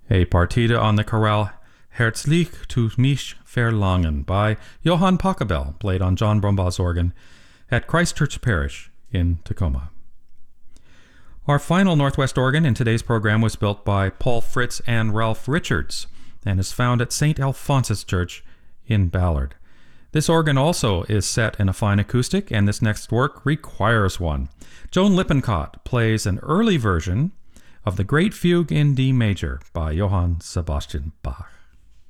A partita on the chorale Herzlich tu mich verlangen by Johann Pachelbel, played on John Brumbaugh's organ at Christ Church Parish in Tacoma. Our final Northwest organ in today's program was built by Paul Fritz and Ralph Richards and is found at St. Alphonsus Church in Ballard. This organ also is set in a fine acoustic, and this next work requires one. Joan Lippincott plays an early version of the Great Fugue in D major by Johann Sebastian Bach.